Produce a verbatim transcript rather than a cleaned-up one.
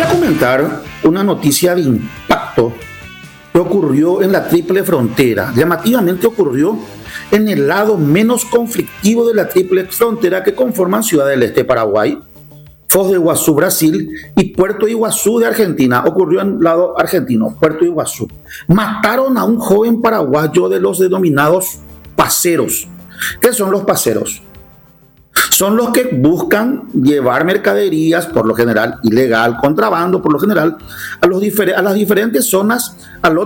a comentar una noticia de impacto que ocurrió en la Triple Frontera. Llamativamente ocurrió en el lado menos conflictivo de la Triple Frontera que conforman Ciudad del Este, Paraguay, Foz de Iguazú, Brasil, y Puerto Iguazú de Argentina. Ocurrió en el lado argentino, Puerto Iguazú. Mataron a un joven paraguayo de los denominados paseros. ¿Qué son los paseros? Son los que buscan llevar mercaderías, por lo general ilegal, contrabando, por lo general, a, los difer- a las diferentes zonas, al